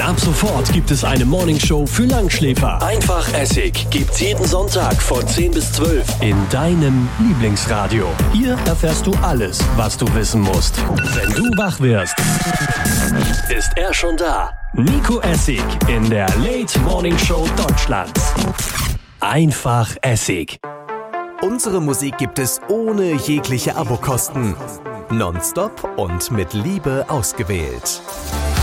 Ab sofort gibt es eine Morningshow für Langschläfer. Einfach Essig gibt's jeden Sonntag von 10 bis 12 in deinem Lieblingsradio. Hier erfährst du alles, was du wissen musst. Wenn du wach wirst, ist er schon da. Nico Essig in der Late Morning Show Deutschlands. Einfach Essig. Unsere Musik gibt es ohne jegliche Abokosten. Nonstop und mit Liebe ausgewählt.